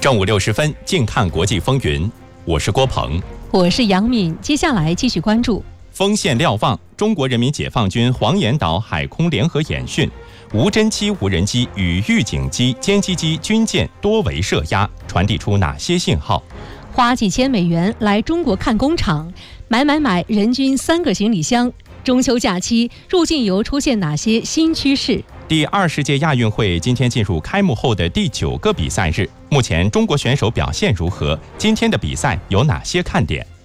正午60分，静看国际风云。我是郭鹏， 我是杨敏。接下来继续关注锋线瞭望，中国人民解放军黄岩岛海空联合演训，无侦七无人机与预警机、歼击机、军舰多维射压，传递出哪些信号？ 花几千美元来中国看工厂，买，人均3个行李箱。中秋假期入境游出现哪些新趋势？ 第20届亚运会今天进入开幕后的第9个比赛日，目前中国选手表现如何？今天的比赛有哪些看点？